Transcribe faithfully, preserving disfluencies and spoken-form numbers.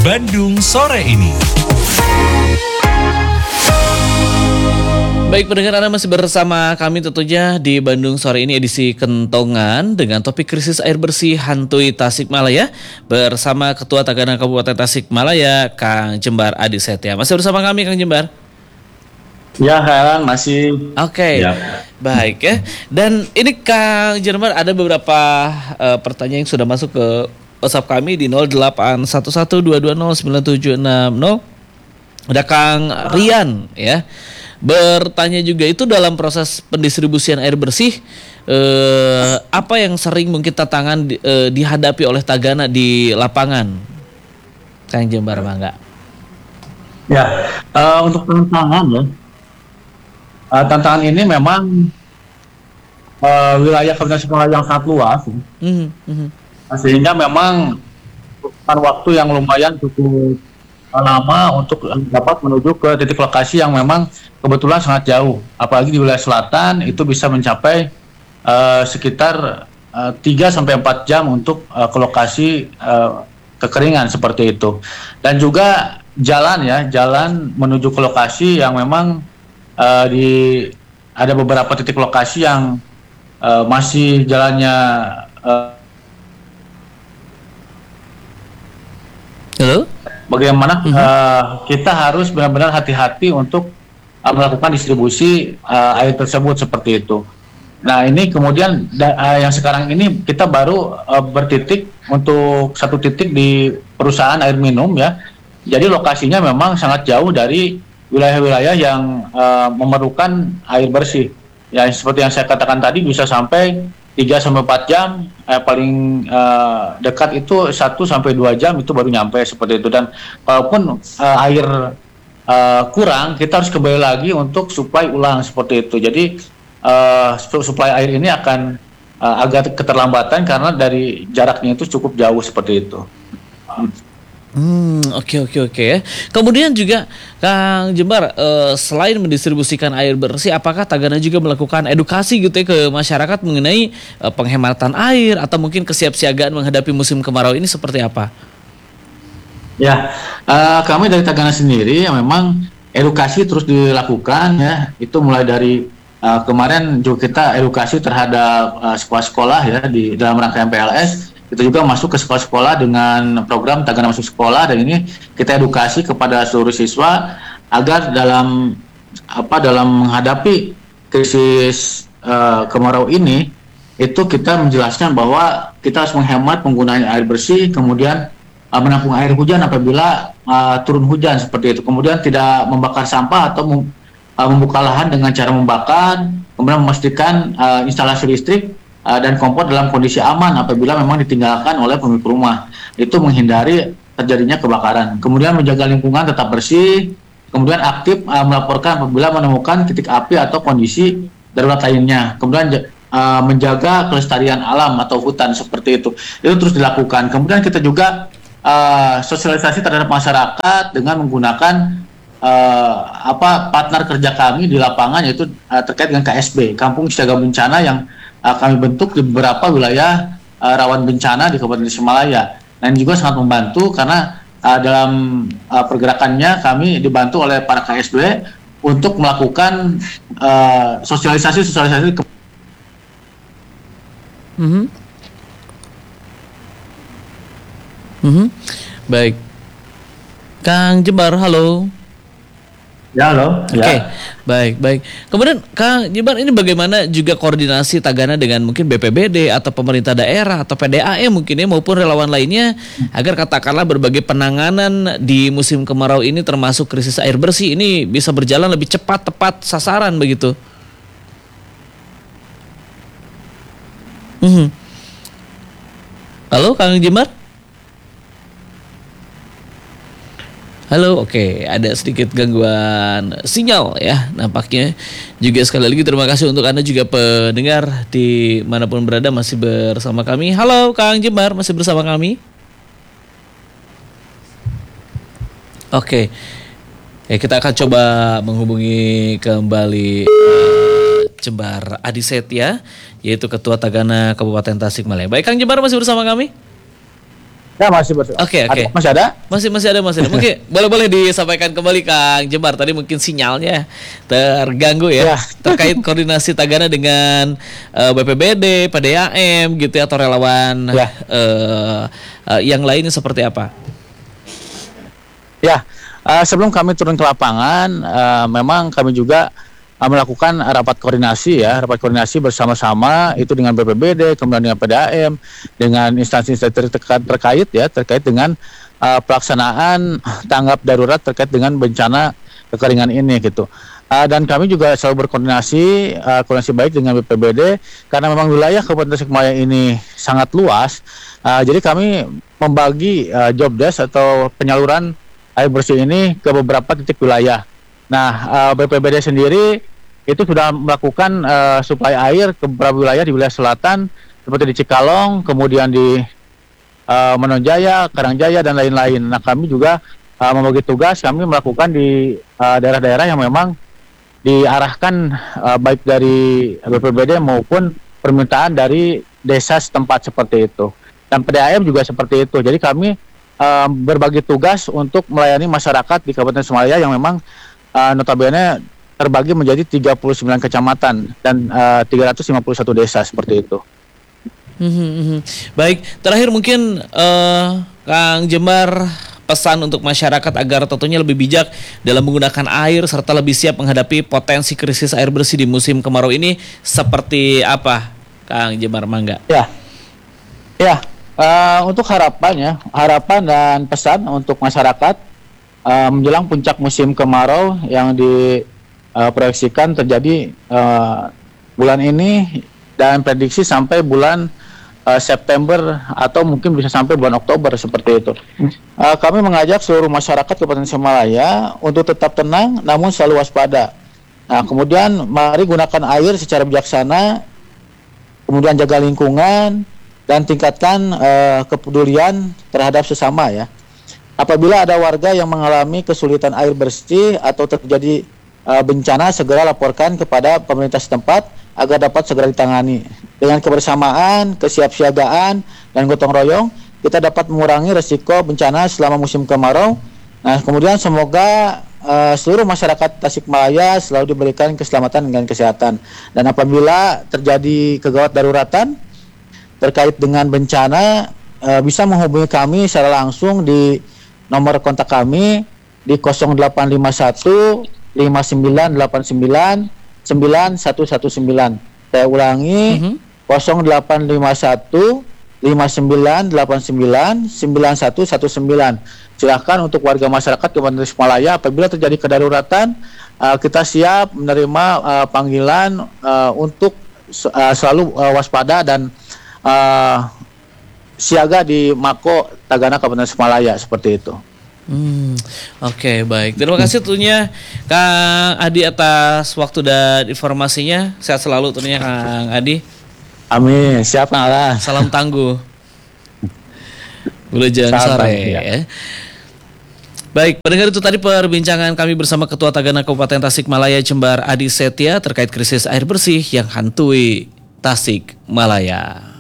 Bandung Sore Ini. Baik pendengar, Anda masih bersama kami tentunya di Bandung Sore Ini edisi Kentongan dengan topik krisis air bersih hantui Tasikmalaya bersama Ketua Tagana Kabupaten Tasikmalaya, Kang Jembar Adi Setia. Masih bersama kami, Kang Jembar? Ya, Heran masih. Oke, okay. Ya. Baik ya. Dan ini Kang Jembar, ada beberapa uh, pertanyaan yang sudah masuk ke WhatsApp kami di nol delapan satu satu dua dua nol sembilan tujuh enam nol. Ada Kang Rian ya. Bertanya juga, itu dalam proses pendistribusian air bersih eh, apa yang sering mungkin tantangan di, eh, dihadapi oleh Tagana di lapangan, Kang Jembar Mangga? Ya, uh, untuk tantangan ya, uh, tantangan ini memang uh, wilayah Kabupaten Tasikmalaya yang sangat luas, mm-hmm. Mm-hmm. sehingga memang bukan waktu yang lumayan cukup lama untuk dapat menuju ke titik lokasi yang memang kebetulan sangat jauh, apalagi di wilayah selatan itu bisa mencapai uh, sekitar uh, tiga sampai empat jam untuk uh, ke lokasi uh, kekeringan seperti itu. Dan juga jalan ya, jalan menuju ke lokasi yang memang uh, di ada beberapa titik lokasi yang uh, masih jalannya uh, Halo? Bagaimana mm-hmm. uh, kita harus benar-benar hati-hati untuk uh, melakukan distribusi uh, air tersebut seperti itu. Nah, ini kemudian da- uh, yang sekarang ini kita baru uh, bertitik untuk satu titik di perusahaan air minum ya. Jadi lokasinya memang sangat jauh dari wilayah-wilayah yang uh, memerlukan air bersih. Ya, seperti yang saya katakan tadi, bisa sampai tiga sampai empat jam, eh, paling uh, dekat itu satu sampai dua jam itu baru nyampe seperti itu. Dan walaupun uh, air uh, kurang, kita harus kembali lagi untuk suplai ulang seperti itu. Jadi uh, suplai air ini akan uh, agak keterlambatan karena dari jaraknya itu cukup jauh seperti itu. Hmm, oke oke oke ya. Kemudian juga Kang Jembar, uh, selain mendistribusikan air bersih, apakah Tagana juga melakukan edukasi gitu ya ke masyarakat mengenai uh, penghematan air atau mungkin kesiapsiagaan menghadapi musim kemarau ini seperti apa? Ya, uh, kami dari Tagana sendiri yang memang edukasi terus dilakukan ya. Itu mulai dari uh, kemarin juga kita edukasi terhadap uh, sekolah-sekolah ya di dalam rangkaian P L S. Kita juga masuk ke sekolah-sekolah dengan program Tagana Masuk Sekolah, dan ini kita edukasi kepada seluruh siswa agar dalam apa dalam menghadapi krisis uh, kemarau ini itu kita menjelaskan bahwa kita harus menghemat penggunaan air bersih, kemudian uh, menampung air hujan apabila uh, turun hujan seperti itu, kemudian tidak membakar sampah atau mem, uh, membuka lahan dengan cara membakar, kemudian memastikan uh, instalasi listrik dan kompor dalam kondisi aman apabila memang ditinggalkan oleh pemilik rumah. Itu menghindari terjadinya kebakaran. Kemudian menjaga lingkungan tetap bersih, kemudian aktif uh, melaporkan apabila menemukan titik api atau kondisi darurat lainnya. Kemudian uh, menjaga kelestarian alam atau hutan seperti itu. Itu terus dilakukan. Kemudian kita juga uh, sosialisasi terhadap masyarakat dengan menggunakan uh, apa partner kerja kami di lapangan, yaitu uh, terkait dengan K S B, Kampung Siaga Bencana, yang kami bentuk di beberapa wilayah uh, rawan bencana di Kabupaten Tasikmalaya. Nah, ini juga sangat membantu karena uh, dalam uh, pergerakannya kami dibantu oleh para K S B untuk melakukan uh, sosialisasi-sosialisasi ke mm-hmm. Mm-hmm. Baik, Kang Jembar, halo. Ya, halo. Oke, okay. ya. Baik, baik. Kemudian Kang Jembar, ini bagaimana juga koordinasi Tagana dengan mungkin B P B D atau pemerintah daerah atau P D A M mungkin ya, maupun relawan lainnya agar katakanlah berbagai penanganan di musim kemarau ini termasuk krisis air bersih ini bisa berjalan lebih cepat, tepat sasaran begitu? Mm-hmm. Halo, Kang Jembar? Halo, oke, okay. Ada sedikit gangguan sinyal ya nampaknya. Juga sekali lagi terima kasih untuk Anda juga pendengar di manapun berada masih bersama kami. Halo Kang Jembar, masih bersama kami? Oke, okay. Ya, kita akan coba menghubungi kembali uh, Jembar Adi Setia, yaitu Ketua Tagana Kabupaten Tasikmalaya. Baik Kang Jembar, masih bersama kami? Ya masih bersama. Oke oke. Masih ada? Masih masih ada masih ada. Mungkin boleh boleh disampaikan kembali Kang Jembar. Tadi mungkin sinyalnya terganggu ya, Ya. terkait koordinasi Tagana dengan uh, B P B D, P D A M gitu ya, atau relawan Ya. uh, uh, yang lainnya seperti apa? Ya, uh, sebelum kami turun ke lapangan, uh, memang kami juga uh, melakukan rapat koordinasi ya, rapat koordinasi bersama-sama itu dengan B P B D, kemudian dengan P D A M, dengan instansi-instansi terkait, terkait ya, terkait dengan uh, pelaksanaan tanggap darurat terkait dengan bencana kekeringan ini gitu. Uh, dan kami juga selalu berkoordinasi, uh, koordinasi baik dengan B P B D karena memang wilayah Kabupaten Tasikmalaya ini sangat luas. Uh, jadi kami membagi uh, job desk atau penyaluran air bersih ini ke beberapa titik wilayah. Nah, uh, B P B D sendiri itu sudah melakukan uh, suplai air ke beberapa wilayah di wilayah selatan seperti di Cikalong, kemudian di uh, Manonjaya, Karangjaya dan lain-lain. Nah, kami juga uh, membagi tugas, kami melakukan di uh, daerah-daerah yang memang diarahkan uh, baik dari B P B D maupun permintaan dari desa setempat seperti itu. Dan P D A M juga seperti itu. Jadi kami uh, berbagi tugas untuk melayani masyarakat di Kabupaten Tasikmalaya yang memang uh, notabene terbagi menjadi tiga puluh sembilan kecamatan dan uh, tiga ratus lima puluh satu desa seperti itu. Hmm, baik, terakhir mungkin uh, Kang Jembar, pesan untuk masyarakat agar tentunya lebih bijak dalam menggunakan air serta lebih siap menghadapi potensi krisis air bersih di musim kemarau ini seperti apa, Kang Jembar, mangga? Ya, ya. Uh, untuk harapannya, harapan dan pesan untuk masyarakat uh, menjelang puncak musim kemarau yang diproyeksikan uh, terjadi uh, bulan ini dan prediksi sampai bulan uh, September atau mungkin bisa sampai bulan Oktober seperti itu. Uh, kami mengajak seluruh masyarakat Kabupaten Tasikmalaya untuk tetap tenang namun selalu waspada. Nah, kemudian mari gunakan air secara bijaksana, kemudian jaga lingkungan dan tingkatkan uh, kepedulian terhadap sesama ya. Apabila ada warga yang mengalami kesulitan air bersih atau terjadi uh, bencana, segera laporkan kepada pemerintah setempat agar dapat segera ditangani. Dengan kebersamaan, kesiapsiagaan, dan gotong royong, kita dapat mengurangi resiko bencana selama musim kemarau. Nah, kemudian semoga uh, seluruh masyarakat Tasikmalaya selalu diberikan keselamatan dan kesehatan. Dan apabila terjadi kegawat daruratan terkait dengan bencana, uh, bisa menghubungi kami secara langsung di nomor kontak kami di nol delapan lima satu lima sembilan delapan sembilan sembilan satu satu sembilan. Saya ulangi, mm-hmm. nol delapan lima satu lima sembilan delapan sembilan sembilan satu satu sembilan. Silakan untuk warga masyarakat Kabupaten Tasikmalaya, apabila terjadi kedaruratan, uh, kita siap menerima uh, panggilan uh, untuk uh, selalu uh, waspada dan Uh, siaga di Mako Tagana Kabupaten Tasikmalaya seperti itu. Hmm, Oke okay, baik. Terima kasih tentunya Kang Adi atas waktu dan informasinya. Sehat selalu tentunya Kang Adi. Amin. Siap Kang Alan. Salam tangguh. Wilujeng sore ya. ya. Baik, pendengar, itu tadi perbincangan kami bersama Ketua Tagana Kabupaten Tasikmalaya Jembar Adi Setia terkait krisis air bersih yang hantui Tasikmalaya.